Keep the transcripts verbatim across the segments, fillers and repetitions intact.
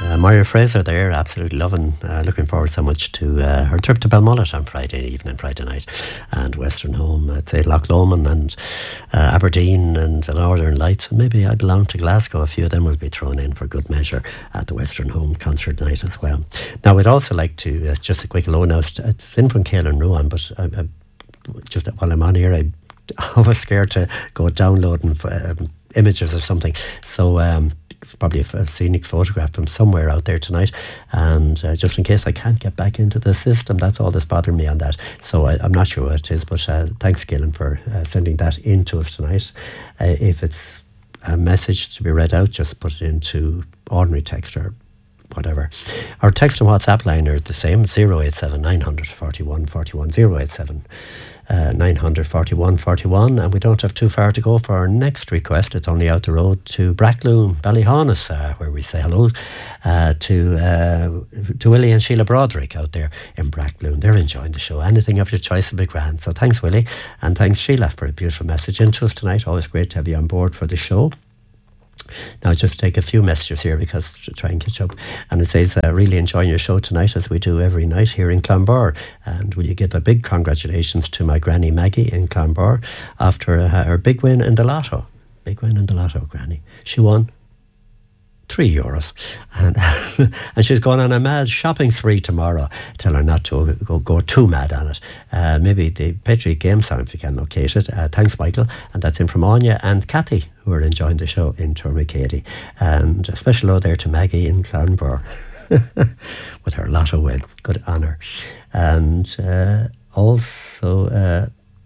Uh, Maria Fraser there, absolutely loving, uh, looking forward so much to uh, her trip to Balmullet on Friday evening, Friday night, and Western Home, I'd say Loch Lomond and uh, Aberdeen and the Northern Lights, and maybe I belong to Glasgow, a few of them will be thrown in for good measure at the Western Home concert night as well. Now we'd also like to, uh, just a quick hello now, it's in from Caelan Ruan, but I, I, just while I'm on here, I, I was scared to go downloading um, images or something, so um, probably a scenic photograph from somewhere out there tonight, and uh, just in case I can't get back into the system, that's all that's bothering me on that, so I, I'm not sure what it is, but uh, thanks Gillian for uh, sending that in to us tonight. Uh, if it's a message to be read out, just put it into ordinary text or whatever. Our text and WhatsApp line are the same, zero eight seven nine forty-one forty-one, zero eight seven Uh, nine forty-one forty-one, and we don't have too far to go for our next request. It's only out the road to Brackloon, Ballyhaunis, uh, where we say hello uh, to uh, to Willie and Sheila Broderick out there in Brackloon. They're enjoying the show. Anything of your choice will be grand. So thanks Willie, and thanks Sheila for a beautiful message into us tonight. Always great to have you on board for the show. Now just take a few messages here because to try and catch up, and it says uh, really enjoying your show tonight as we do every night here in Clonbur, and will you give a big congratulations to my granny Maggie in Clonbur after uh, her big win in the lotto. Big win in the lotto, granny. She won three euros, and and she's going on a mad shopping spree tomorrow. Tell her not to go, go too mad on it. Uh, maybe the Patriot Game Song if you can locate it. Uh, thanks Michael, and that's in from Anya and Kathy who are enjoying the show in Tourmakeady, and a special hello there to Maggie in Clonbur with her lotto win. Good on her. And uh, also uh,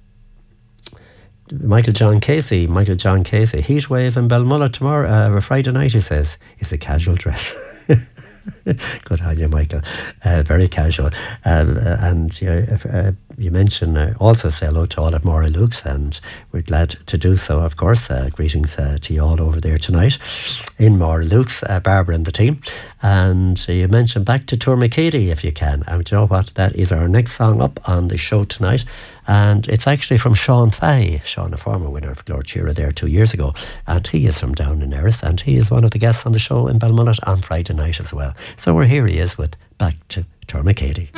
Michael John Casey, Michael John Casey, heat wave in Balmullet tomorrow, uh, Friday night, he says. It's a casual dress. Good on you, Michael. Uh, very casual. Uh, and uh, uh, you mentioned, uh, also say hello to all at Mora Luke's, and we're glad to do so, of course. Uh, greetings uh, to you all over there tonight in Mora Luke's, uh, Barbara and the team. And uh, you mentioned back to Tourmakeady if you can. And do you know what? That is our next song up on the show tonight. And it's actually from Sean Fahey. Sean, a former winner of Lord Cheera there two years ago. And he is from down in Erris, and he is one of the guests on the show in Balmullet on Friday night as well. So we're here he is with Back to Tourmakeady.